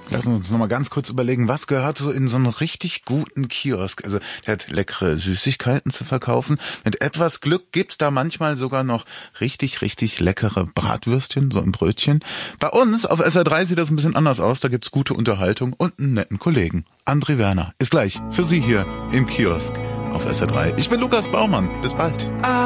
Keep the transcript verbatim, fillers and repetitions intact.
Lassen wir uns noch mal ganz kurz überlegen, was gehört so in so einen richtig guten Kiosk? Also der hat leckere Süßigkeiten zu verkaufen. Mit etwas Glück gibt's da manchmal sogar noch richtig, richtig leckere Bratwürstchen, so ein Brötchen. Bei uns auf S R drei sieht das ein bisschen anders aus. Da gibt's gute Unterhaltung und einen netten Kollegen. André Werner ist gleich für Sie hier im Kiosk auf S R drei. Ich bin Lukas Baumann. Bis bald.